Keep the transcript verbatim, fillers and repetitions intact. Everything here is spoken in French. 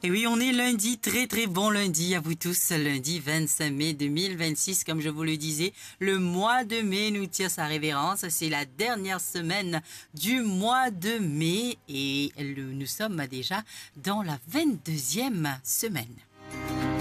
Et oui, on est lundi, très très bon lundi à vous tous, lundi vingt-cinq mai deux mille vingt-six, comme je vous le disais, le mois de mai nous tire sa révérence, c'est la dernière semaine du mois de mai et le- nous sommes déjà dans la vingt-deuxième semaine.